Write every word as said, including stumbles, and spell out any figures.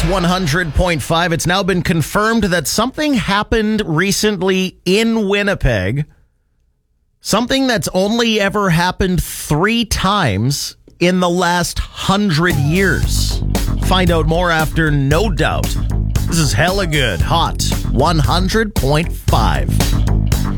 one hundred point five. It's now been confirmed that something happened recently in Winnipeg. Something that's only ever happened three times in the last hundred years. Find out more after No Doubt. This is hella good. Hot one hundred point five.